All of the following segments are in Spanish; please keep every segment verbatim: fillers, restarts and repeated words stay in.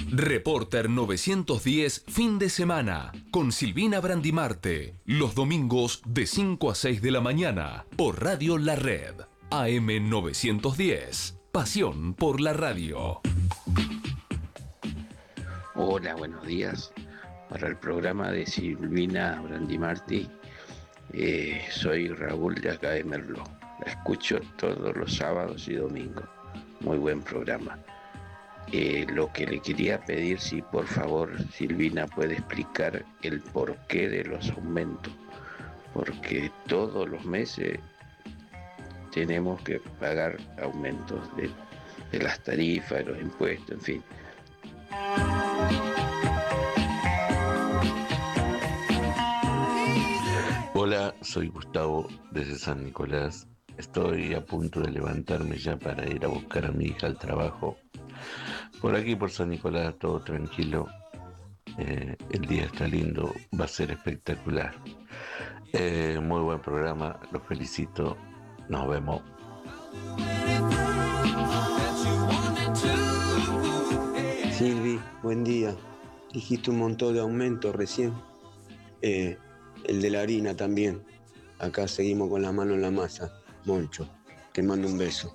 Reporter novecientos diez fin de semana con Silvina Brandimarte, los domingos de cinco a seis de la mañana por Radio La Red, A M novecientos diez, pasión por la radio. Hola, buenos días. Para el programa de Silvina Brandimarti, eh, soy Raúl de acá de Merlo. La escucho todos los sábados y domingos. Muy buen programa. Eh, lo que le quería pedir, si por favor Silvina puede explicar el porqué de los aumentos, porque todos los meses tenemos que pagar aumentos de, de las tarifas, de los impuestos, en fin. Hola, soy Gustavo desde San Nicolás. Estoy a punto de levantarme ya para ir a buscar a mi hija al trabajo. Por aquí, por San Nicolás, todo tranquilo. Eh, el día está lindo, va a ser espectacular. Eh, muy buen programa, los felicito. Nos vemos. Silvi, buen día. Dijiste un montón de aumentos recién. Eh, el de la harina también. Acá seguimos con la mano en la masa. Moncho, te mando un beso.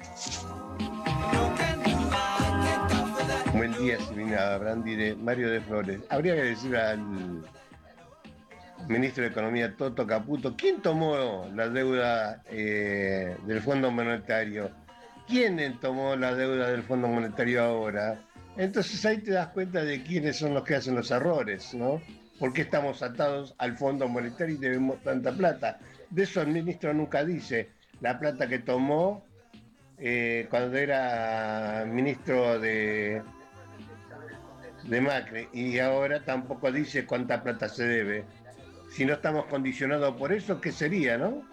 Buen día, Silvina Brandi, de Mario de Flores. Habría que decir al ministro de Economía, Toto Caputo, ¿quién tomó la deuda eh, del Fondo Monetario? ¿Quién tomó la deuda del Fondo Monetario ahora? Entonces ahí te das cuenta de quiénes son los que hacen los errores, ¿no? ¿Por qué estamos atados al Fondo Monetario y debemos tanta plata? De eso el ministro nunca dice. La plata que tomó eh, cuando era ministro de, de Macri, y ahora tampoco dice cuánta plata se debe. Si no estamos condicionados por eso, ¿qué sería, no?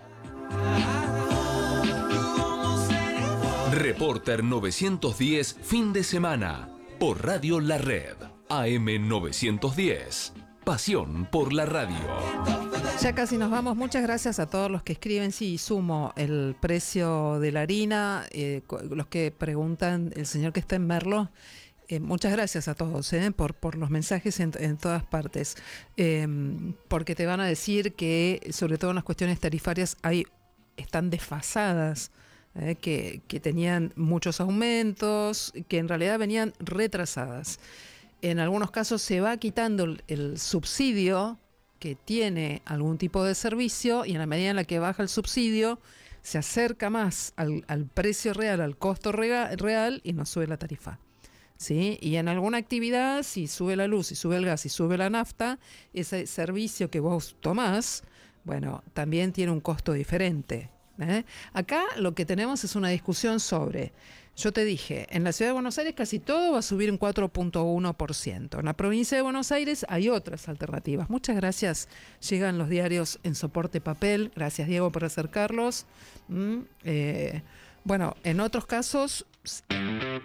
Reporter novecientos diez fin de semana por Radio La Red, A M novecientos diez, pasión por la radio. Ya casi nos vamos. Muchas gracias a todos los que escriben. Sí, sumo el precio de la harina, eh, los que preguntan, el señor que está en Merlo. Eh, muchas gracias a todos eh, por, por los mensajes en, en todas partes. Eh, porque te van a decir que, sobre todo en las cuestiones tarifarias, hay, están desfasadas, eh, que, que tenían muchos aumentos, que en realidad venían retrasadas. En algunos casos se va quitando el, el subsidio que tiene algún tipo de servicio, y en la medida en la que baja el subsidio se acerca más al, al precio real, al costo real, real y no sube la tarifa, ¿sí? Y en alguna actividad, si sube la luz, si sube el gas, si sube la nafta, ese servicio que vos tomás, bueno, también tiene un costo diferente, ¿eh? Acá lo que tenemos es una discusión sobre, yo te dije, en la Ciudad de Buenos Aires casi todo va a subir un cuatro punto uno por ciento. En la provincia de Buenos Aires hay otras alternativas. Muchas gracias. Llegan los diarios en soporte papel. Gracias, Diego, por acercarlos. Mm, eh, bueno, en otros casos...